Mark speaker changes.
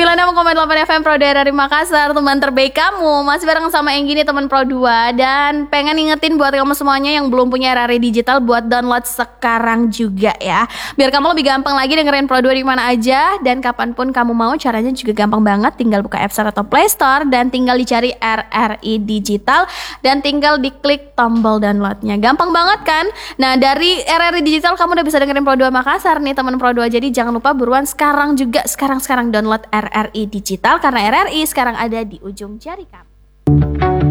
Speaker 1: 96,8 FM Pro 2 dari Makassar, teman terbaik kamu. Masih bareng sama yang gini teman Pro 2. Dan pengen ingetin buat kamu semuanya yang belum punya RRI Digital buat download sekarang juga ya. Biar kamu lebih gampang lagi dengerin Pro 2 di mana aja dan kapanpun kamu mau. Caranya juga gampang banget, tinggal buka App Store atau Play Store dan tinggal dicari RRI Digital dan tinggal diklik tombol downloadnya. Gampang banget kan? Nah, dari RRI Digital kamu udah bisa dengerin Pro 2 Makassar nih teman Pro 2. Jadi jangan lupa buruan sekarang juga, sekarang download RRI Digital karena RRI sekarang ada di ujung jari kamu.